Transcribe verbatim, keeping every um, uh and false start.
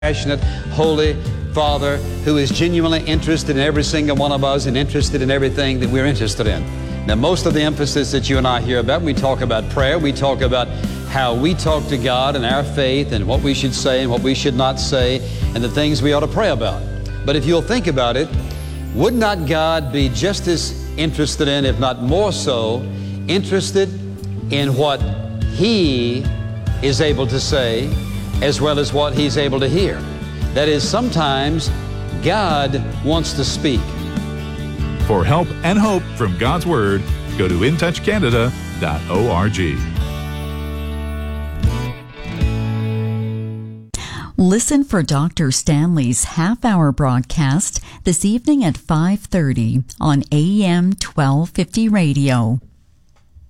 Passionate, holy Father who is genuinely interested in every single one of us and interested in everything that we're interested in. Now, most of the emphasis that you and I hear about, we talk about prayer, we talk about how we talk to God and our faith and what we should say and what we should not say and the things we ought to pray about. But if you'll think about it, would not God be just as interested in, if not more so, interested in what He is able to say as well as what He's able to hear? That is, sometimes God wants to speak. For help and hope from God's Word, go to in touch canada dot org. Listen for Doctor Stanley's half-hour broadcast this evening at five thirty on A M twelve fifty radio.